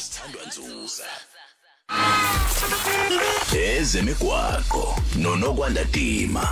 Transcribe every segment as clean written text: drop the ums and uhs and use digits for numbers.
nosithandwa Nzuza. Ezemigwaqo noNokwanda Dima.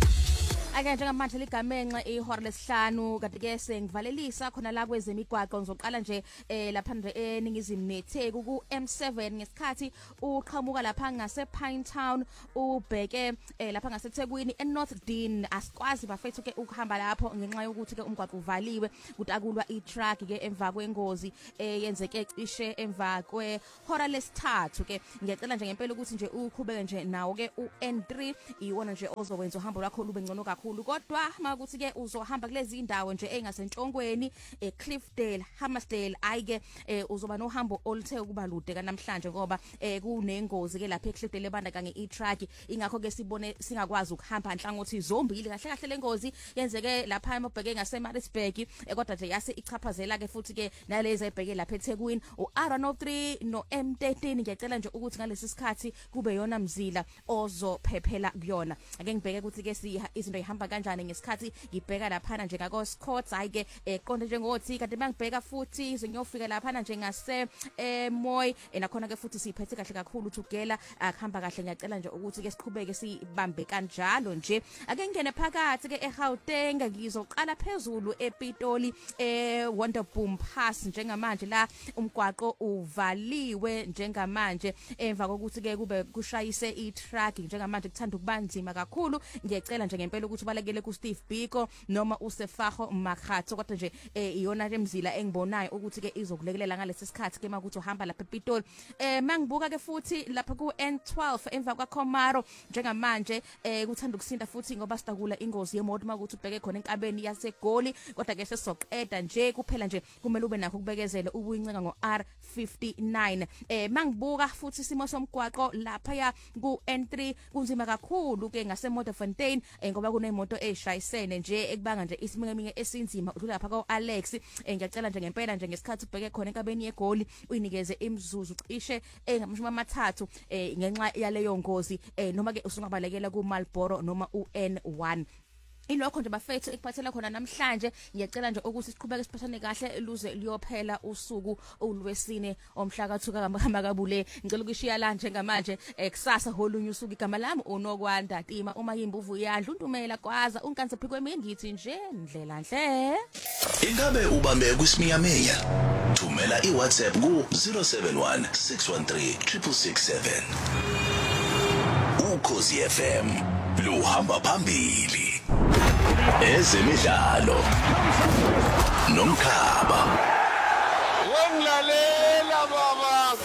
Ake njengamanje ligamenxe ihora lesihlanu kanti ke sengivalelisa khona la kwezemigwaqo ngizoqala nje lapha nje eningizimu neTheku ku M7 ngesikhathi uqhamuka lapha ngase Pinetown ubheke lapha ngase Thekwini eNorth Dean asikwazi bafethu ke ukuhamba lapho ngenxa yokuthi ke umgwaqo uvaliwe kutakulwa iTruck ke emva kwengozi yenzeke cishe emva kwehora lesithathu ke ngiyacela nje ngempela ukuthi nje uqhubeke nje nawo ke uN3 iwona nje ozokwenza uhambo lwakho lube ngcono kodwa makuthi ke uzohamba kulezi indawo nje engasentshongweni eCliffdale Hammersdale ayike uzoba nohambo oluthe ukuba lude kanamhlanje ngoba kunengozi ke lapha eCliffdale ebanda kanye iTruck ingakho ke sibone singakwazi ukuhamba nhlangothi zombili kahle kahle lengozi yenzeke lapha emabheke ngaseMaritzburg kodwa nje yase ichaphazela ke futhi ke nalezi ebheke lapha eThekwini uR103 no M13 ngiyacela nje ukuthi ngalesi sikhathi kube yona mzila ozophephela kuyona ake ngibheke ukuthi ke izinto ihamba kanjani ngesikhathi ngibheka lapha nje ngako Scott ayike qonde njengothi kanti mangibheka futhi ngiyofika lapha nje ngase Moy nakhona ke futhi siphethe kahle kakhulu uthugela akuhamba kahle ngiyacela nje ukuthi ke siqhubeke sibambe kanjalo nje ake ngene phakathi ke eGauteng ngizoqala phezulu ePitoli Wonderboom Pass njengamanje la umgwaqo uvaliwe njengamanje emva kokuthi ke kube kushayise iTruck njengamanje kuthanda ukubanzima kakhulu ngiyacela nje ngempela ukuthi ubalekele ku Steve Biko noma uSefago Makhatho kodwa nje iyona nje emzila engibonayo ukuthi ke izokulekelela ngalesi sikhathi ke makuthi uhamba lapha ePitoli mangibuka ke futhi lapha ku N12 emva kwaKhomaro njengamanje kuthanda ukusinda futhi ngoba sitakula ingozi yemoto makuthi ubheke khona enkabeni yaseGoli kodwa ke sesizoqeda nje kuphela nje kumele ube nakho ukubekezela ubuyinceka ngoR59 mangibuka futhi isimo somgwaqo lapha ya ku N3 kunzima kakhulu ke ngaseModderfontein ngoba kunemoto eshayisene nje ekubanga nje isimingeminge esinzima udlula lapha kwaAlex ngiyacela nje ngempela nje ngesikhathi ubheke khona enkabeni yeGoli uyinikeze imzuzu cishe engamashumi amathathu ngenxa yaleyo ngozi noma ke usungabalekela kuMarlboro noma uN1 ilokho nje bafethu ekuphathela khona namhlanje ngiyacela nje ukuthi siqhubeke siphathane kahle luze liyophela usuku olwesine omhla ka2 kaMakabule ngicela ukishiya la njengamanje kusasa holunye usuku igama lami uNokwanda Dima uma imbuvu yadluntumela kwaza unkanse phikwe mina ngithi nje ndlela nhle Ingabe ubambe kuSmiyamenya thumela iWhatsApp ku 071 613 667 Ukhozi FM luhamba phambili Ezemidlalo Nomkhaba Wemlalela baba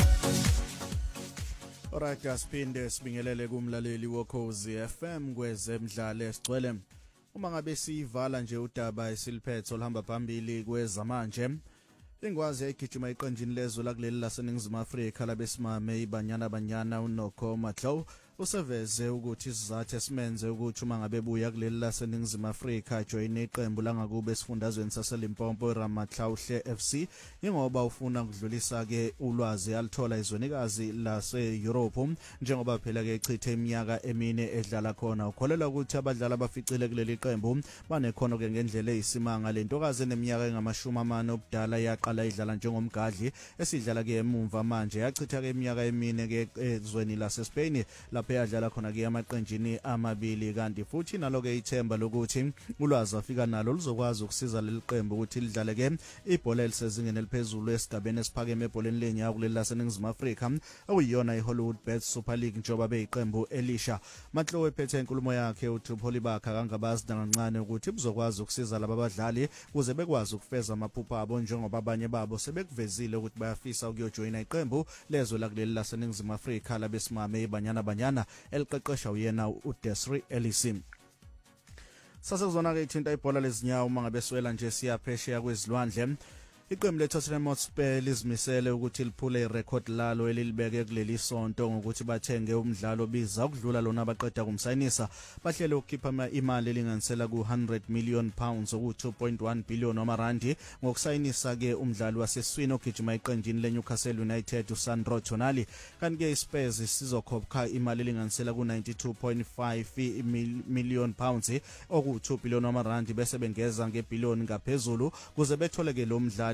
Alright asiphinde sibingelele kumlaleli woKhozi FM kwezemidlalo esigcwele uma ngabe sivala nje udaba esiliphetho olhamba phambili kwezamanje ingwazi egijima iqenjini lezwe lakuleli laseNingizimu Afrika labesimame ibanyana uNokho Matlow useveze ukuthi isizathu esimenze ukuthi uma ngabe buya kuleli laseNingizimu Afrika join iqembu langakube esifundazweni saseLimpopo Ramatlauhle FC ingoba ufuna ukudlulisa ke ulwazi alithola izwenikazi lase-Europe njengoba phela ke echithe iminyaka emine edlala khona ukholelwa ukuthi abadlali abaficile kuleli qembu banekhono ke ngendlela eyisimanga lentokazi eneminyaka engamashumi obudala yaqala idlala njengomgadli esidlala ke emumva manje yachitha ke iminyaka emine ke ezweni laseSpain yadlala khona ke amaqenjini amabili kanti futhi naloke ithemba lokuthi ulwazi afika nalo luzokwazi ukusiza leli qembu ukuthi lidlale ke ibhola elisezingeni eliphezulu esigabeni esiphakeme ebholeni lenyawo kuleli laseNingizimu Afrika okuyiyona iHollywood Bet Super League njengoba beyiqembu elisha Matlow ephethe inkulumo yakhe uthi uPholibakha kangabazi kancane ukuthi uzokwazi ukusiza laba badlali ukuze bekwazi ukufeza amaphupho abo njengoba abanye babo sebekuvezile ukuthi bayafisa ukuyojoina iqembu lezwe lakuleli laseNingizimu Afrika labesimame ibanyana eliqeqesha uyena uDesiree Ellison sasezona ke ithinta ibhola lezinyawo uma ngabe swela nje siyaphesheya kwezilwandle Iqembu leTottenham Hotspur lizimisele ukuthi liphule irecord lalo elilibeke kuleli sonto ngokuthi bathenge umdlalo biza ukudlula lona abaqeda kumsayinisa bahlele ukukhipha imali elinganisela ku100 million pounds oku 2.1 billion amarandi ngokusayinisa ke umdlali waseswini ogijima iqenjini leNewcastle United uSandro Tonali kanti ke iSpurs sizokhokha imali elinganisela ku92.5 million pounds oku 2 billion amarandi bese bengeza ngebillion ngaphezulu kuze bethole ke lo mdlali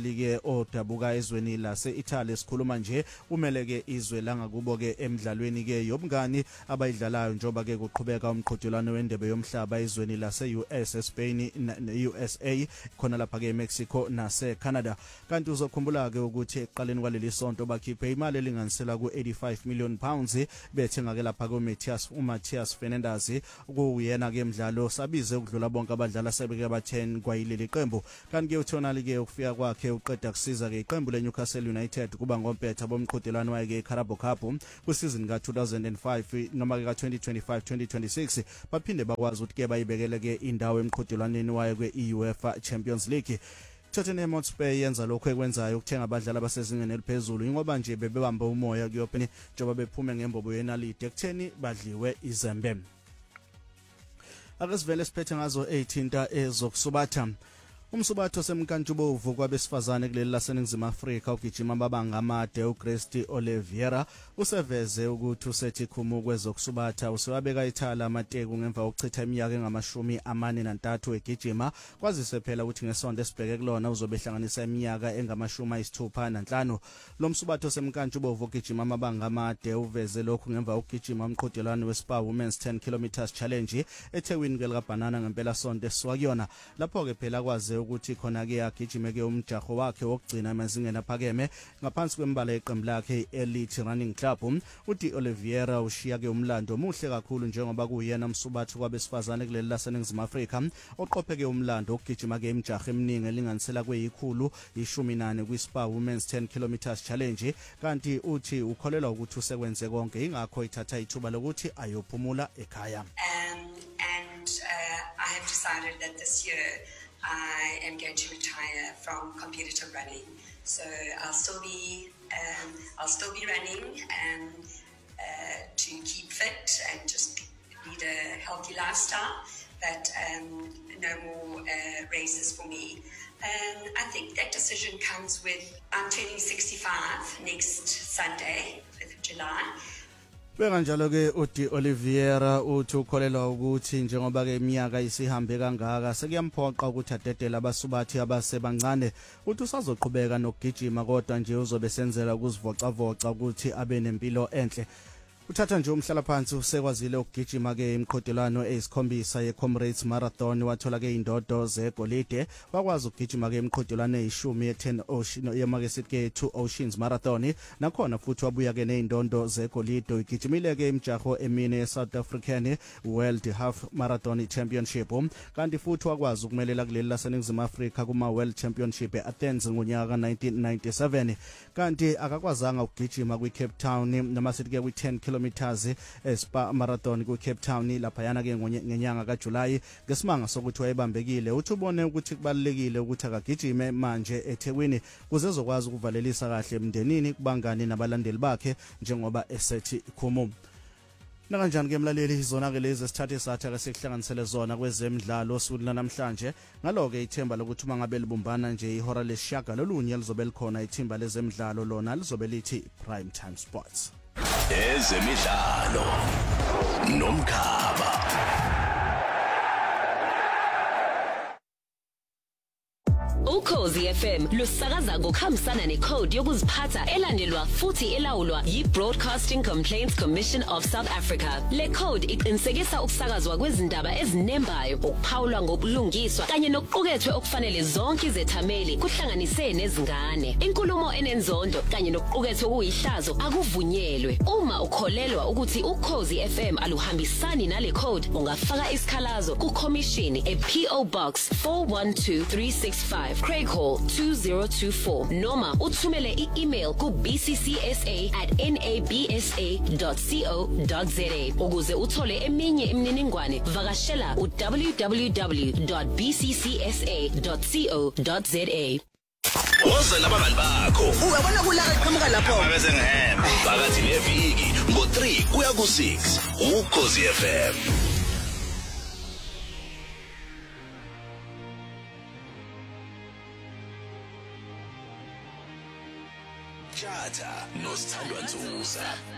abadlali ke odabuka ezweni lase-Italy sikhuluma nje umeleke izwe langakubo ke emidlalweni ke yobungani abayidlalayo njoba ke kuqhubeka umqhudelwano wendebe yomhlaba ezweni lase-US, Spain ne-USA khona lapha ke eMexico nase-Canada. Kanti uzokhumbula ke ukuthi eqaleni kwaleli sonto bakhiphe imali elinganisela ku-85 million pounds bethenga ke lapha uMatthias Fernandes kuyena ke mdlalo sabize ukudlula bonke abadlala sebeke ba-10 kwayileli qembu. Kanti ke uTonali ke ukufika kwakhe uqeda kusiza ke iqembu leNewcastle United kuba ngompetha bomqhudelwano wakhe eCarabao Cup kusizini ka-2005 noma ke ka-2025-2026 baphinde bakwazi ukuthi ke bayibekele ke indawo emqhudelwaneni wayo kwe-UEFA Champions League. Tottenham Hotspur yenza lokho ekwenzayo ukuthenga abadlali abasezingeni eliphezulu ngoba nje bebebamba umoya kuyopeni njengoba bephume ngembobo yenalite ekutheni badliwe izembe. Ake sivele siphethe ngazo 18 ezokusubatha. Umsubatho semkantshubovu kwabesifazane kuleli laseNingizimu Afrika ugijima amabanga amade uChristi Oliveira useveze ukuthi usethi khumu kwezokusubatha usewabeka ithala amateku ngemva kokuchitha iminyaka engama-43 egijima kwazise phela ukuthi ngesonto esibheke kulona uzobe ehlanganisa iminyaka engama-65. Lo msubatho semkantshubovu ugijima amabanga amade uveze lokhu ngemva kokugijima umqhudelwano weSpa Women's 10 km challenge eThekwini ke likaBanana ngempela sonto esisuka kuyona. Lapho ke phela kwaze ukuthi khona ke agijime ke umjaho wakhe wokugcina emazingeni aphakeme ngaphansi kwembala yeqembu lakhe Elite Running Club. uDi Oliveira ushiya ke umlando omuhle kakhulu njengoba kuyena msubatho kwabesifazane kuleli laseNingizimu Afrika oqopheke umlando okugijima ke imijaho eminingi elinganisela kwe114 kwiSpa Women's 10 km challenge. Kanti uthi ukholelwa ukuthi usekwenze konke ingakho ithatha ithuba lokuthi ayophumula ekhaya. I have decided that this year I am going to retire from competitive running. So I'll still be running to keep fit and just lead a healthy lifestyle, but no more races for me. And I think that decision comes with, I'm turning 65 next Sunday, 5th of July. Bekanjalo ke uDi Oliveira uthi ukholelwa ukuthi njengoba ke iminyaka isihambe kangaka sekuyamphoqa ukuthi adedele abasubathi abasebancane uthi usazoqhubeka nokugijima kodwa nje uzobe senzela ukuzivocavoca ukuthi abe nempilo enhle. Uthatha nje umhlala phansi usekwazile ukugijima ke imqhudelwano eyisikhombisa yeComrades Marathon wathola ke indodo zegolide wakwazi ukugijima ke imqhudelwano eyishumi ye10 Ocean yemake sithi ke 2 Oceans Marathon nakhona futhi wabuya ke neindondo zegolide ugijimile ke imjaho emine yeSouth African World Half Marathon Championship kanti futhi wakwazi ukumelela kuleli laseNingizimu Afrika kuma World Championship eAthens ngonyaka ka1997 kanti akakwazanga ukugijima kwiCape Town noma sithi ke kwi10 kilometers eSpa Marathon ku Cape Town lapha yana ke ngenyanga kaJuly ngesimanga sokuthi wayebambekile uthi ubone ukuthi kubalekile ukuthi akagijime manje eThekwini kuze ezokwazi ukuvalelisa kahle emndenini kubangani nabalandeli bakhe njengoba esethi khumu. Nakanjani ke mlaleli izona ke lezi esithathe satha ke sikuhlanganisele zona kwezemidlalo osuku namhlanje ngalo ke ithemba lokuthi uma ngabe libumbana nje ihora lesishaga lolunye lizobe likhona ithimba lezemidlalo lona lizobe lithi Prime Time Sports. Ezemidlalo nomkhaba. Ukhozi FM lusakaza ngokuhambisana necode yokuziphatha elandelwa futhi elawulwa yi-Broadcasting Complaints Commission of South Africa. Le code iqinisekisa ukusakazwa kwezindaba ezinembayo, ukuphawulwa ngobulungiswa kanye nokuqukethwe okufanele zonke izethameli kuhlanganise nezingane. Inkulumo enenzondo kanye nokuqukethwe kuyihlazo akuvunyelwe. Uma ukholelwa ukuthi Ukhozi FM aluhambisani nale code, ungafaka isikhalazo kuCommission ePO Box 412365 Craig Hall 2024 noma uthumele i-email ku bcca@nabsa.co.za. ukuze uthole eminye imininingwane vakashela www.bccsa.co.za. Woza nabangani bakho Uyabona kulaka iqhamuka lapho. bese ngihamba phakathi neviki ngo3 kuya ku6 Ukhozi FM. Chatha noSithandwa Nzuza.